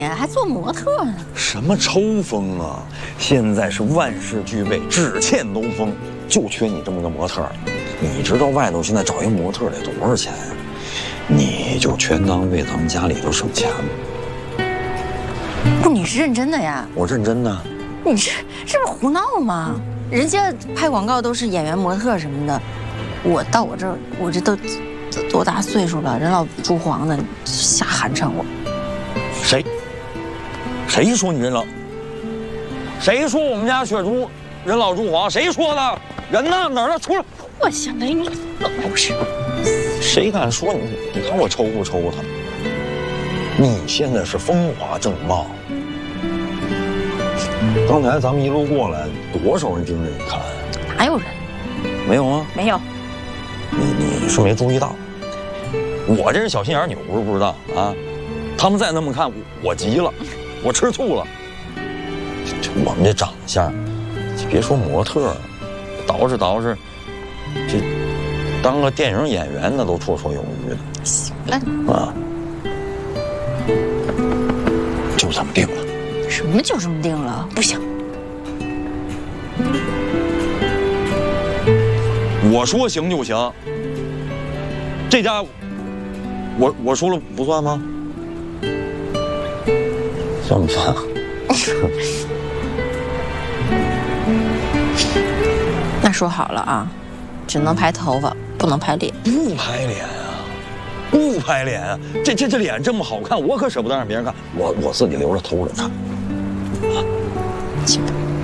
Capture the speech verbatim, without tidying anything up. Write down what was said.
还做模特呢？ 什么抽风啊！现在是万事俱备，只欠东风，就缺你这么个模特。你知道外头现在找一模特得多少钱呀？你就全当为咱们家里头省钱吧。 不，你是认真的呀？ 我认真的。 你这这不是胡闹吗？人家拍广告都是演员、模特什么的，我到我这儿，我这都多大岁数了，人老珠黄的，瞎寒碜我。 谁？谁说你人老？谁说我们家雪珠人老珠黄？谁说的？人呢？哪儿呢？出来！ 我想给你怎么回事？ 谁敢说你？你看我抽不抽他？你现在是风华正茂。刚才咱们一路过来，多少人盯着你看？ 哪有人？ 没有啊？ 没有。 你你是没注意到？我这人小心眼，你不是不知道啊？他们再那么看，我急了，我吃醋了。这我们这长相，别说模特，捯饬捯饬，这当个电影演员那都绰绰有余的。 行了啊，就这么定了。 什么就这么定了？不行。 我说行就行。这家，我我说了不算吗？算不算？ 那说好了啊，只能拍头发，不能拍脸。 不拍脸啊，不拍脸啊！这这这脸这么好看，我可舍不得让别人看，我我自己留着偷着看。啊， 去吧。